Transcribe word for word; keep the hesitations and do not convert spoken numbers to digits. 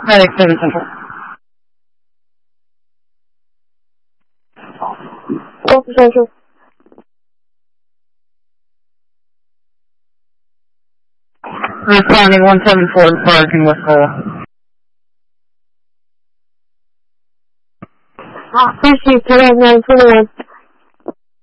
Medic seven Central. Delta Central. Responding one seven four Park in West Cola. Appreciate ten nine twenty-one.